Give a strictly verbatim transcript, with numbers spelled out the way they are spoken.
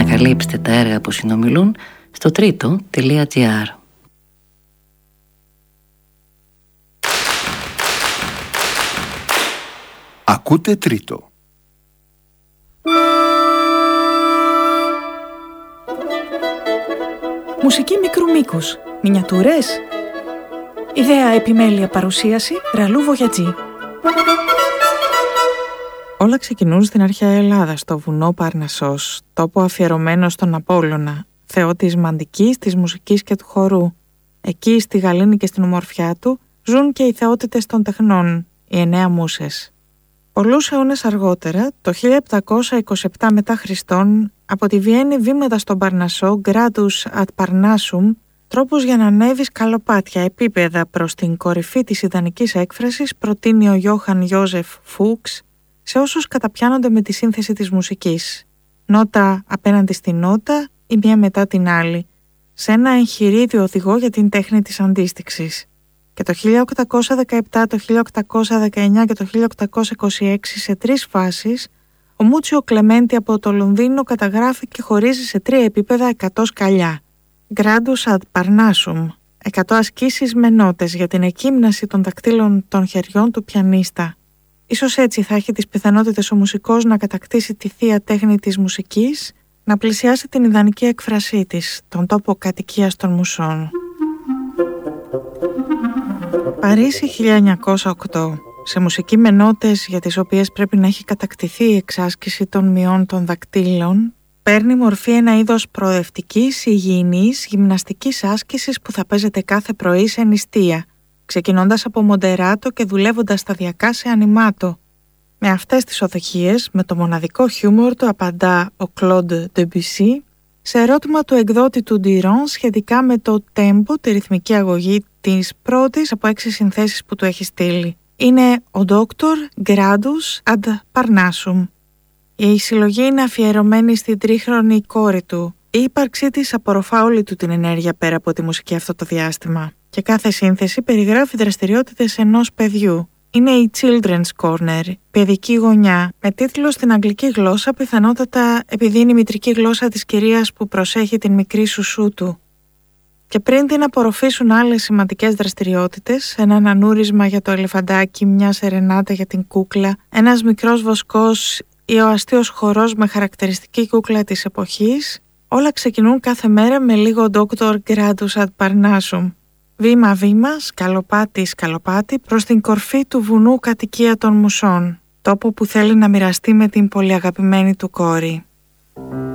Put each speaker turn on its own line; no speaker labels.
ανακαλύψτε τα έργα που συνομιλούν στο τρίτο τελεία τζι άρ.
Ακούτε Τρίτο.
Μουσική μικρού μήκους. Μινιατούρες. Ιδέα, επιμέλεια, παρουσίαση Ραλού Βογιατζή. Όλα ξεκινούν στην αρχαία Ελλάδα, στο βουνό Παρνασσός, τόπο αφιερωμένο στον Απόλλωνα, θεό της μαντικής, της μουσικής και του χορού. Εκεί, στη γαλήνη και στην ομορφιά του, ζουν και οι θεότητες των τεχνών, οι εννέα μούσες. Πολλούς αιώνες αργότερα, το χίλια επτακόσια είκοσι επτά μετά Χριστόν, από τη Βιέννη βήματα στον Παρνασσό, Gradus ad Parnassum, τρόπους για να ανέβεις καλοπάτια επίπεδα προς την κορυφή της ιδανικής έκφρασης, προτείνει ο Γιώχαν Ιώζεφ Φούξ σε όσους καταπιάνονται με τη σύνθεση της μουσικής. Νότα απέναντι στη νότα ή μία μετά την άλλη, σε ένα εγχειρίδιο οδηγό για την τέχνη της αντίστοιξης. Και το χίλια οκτακόσια δεκαεπτά, το χίλια οκτακόσια δεκαεννιά και το χίλια οκτακόσια είκοσι έξι, σε τρεις φάσεις, ο Μούτσιο Κλεμέντι από το Λονδίνο καταγράφει και χωρίζει σε τρία επίπεδα εκατό σκαλιά. Gradus ad Parnassum, εκατό ασκήσεις με νότες για την εκείμναση των δακτύλων των χεριών του πιανίστα. Ίσως έτσι θα έχει τις πιθανότητες ο μουσικός να κατακτήσει τη θεία τέχνη της μουσικής, να πλησιάσει την ιδανική έκφρασή της, τον τόπο κατοικίας των μουσών. Παρίσι χίλια εννιακόσια οκτώ. Σε μουσική με νότες για τις οποίες πρέπει να έχει κατακτηθεί η εξάσκηση των μειών των δακτύλων, παίρνει μορφή ένα είδος προοδευτικής, υγιεινής, γυμναστικής άσκησης που θα παίζεται κάθε πρωί σε νηστεία, ξεκινώντας από μοντεράτο και δουλεύοντας σταδιακά σε ανιμάτο. Με αυτές τις οδηγίες, με το μοναδικό χιούμορ του απαντά ο Κλοντ Ντεμπουσί σε ερώτημα του εκδότη του Ντιρόν σχετικά με το τέμπο, τη ρυθμική αγωγή της πρώτης από έξι συνθέσεις που του έχει στείλει. Είναι ο Δόκτωρ Gradus ad Parnassum. Η συλλογή είναι αφιερωμένη στην τρίχρονη κόρη του. Η ύπαρξή της απορροφά όλη του την ενέργεια πέρα από τη μουσική αυτό το διάστημα. Και κάθε σύνθεση περιγράφει δραστηριότητες ενός παιδιού. Είναι η Children's Corner, παιδική γωνιά, με τίτλο στην αγγλική γλώσσα, πιθανότατα επειδή είναι η μητρική γλώσσα της κυρίας που προσέχει την μικρή σουσού του. Και πριν την απορροφήσουν άλλες σημαντικές δραστηριότητες, ένα ανανούρισμα για το ελεφαντάκι, μια σερενάτα για την κούκλα, ένας μικρός βοσκός ή ο αστείος χορός με χαρακτηριστική κούκλα της εποχής, όλα ξεκινούν κάθε μέρα με λίγο Dr. Gradus ad Parnassum. Βήμα-βήμα, σκαλοπάτι-σκαλοπάτι προς την κορφή του βουνού κατοικία των μουσών, τόπο που θέλει να μοιραστεί με την πολύ αγαπημένη του κόρη.